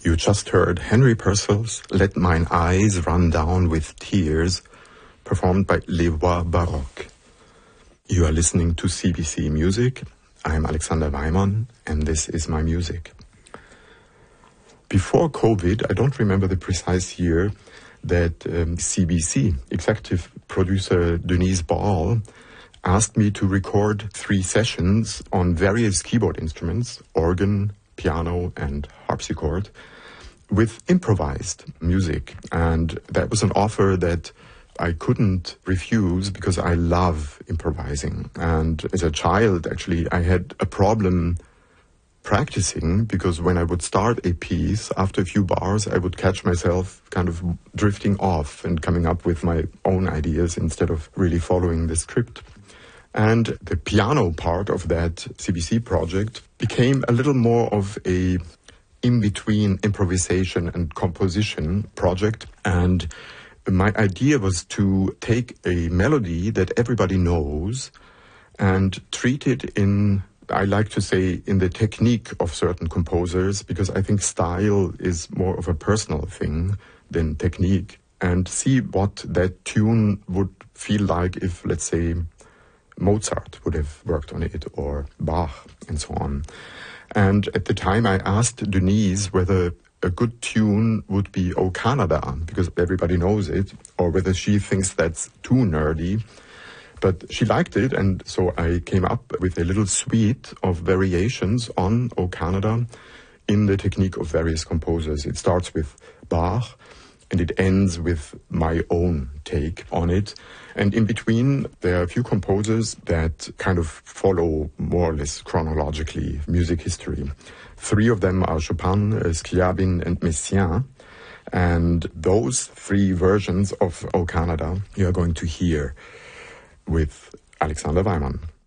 You just heard Henry Purcell's Let Mine Eyes Run Down with Tears, performed by Les Voix Baroques. You are listening to CBC Music. I'm Alexander Weimann, and this is my music. Before COVID, I don't remember the precise year, that CBC, executive producer Denise Ball, asked me to record 3 sessions on various keyboard instruments, organ, piano, and harpsichord, with improvised music. And that was an offer that I couldn't refuse because I love improvising. And as a child, actually, I had a problem practicing because when I would start a piece, after a few bars, I would catch myself kind of drifting off and coming up with my own ideas instead of really following the script. And the piano part of that CBC project became a little more of a in-between improvisation and composition project. And my idea was to take a melody that everybody knows and treat it in, I like to say, in the technique of certain composers, because I think style is more of a personal thing than technique, and see what that tune would feel like if, let's say, Mozart would have worked on it, or Bach, and so on. And at the time I asked Denise whether a good tune would be O Canada, because everybody knows it, or whether she thinks that's too nerdy. But she liked it, and so I came up with a little suite of variations on O Canada in the technique of various composers. It starts with Bach, and it ends with my own take on it. And in between, there are a few composers that kind of follow more or less chronologically music history. 3 of them are Chopin, Scriabin, and Messiaen. And those 3 versions of O Canada you are going to hear with Alexander Weimann.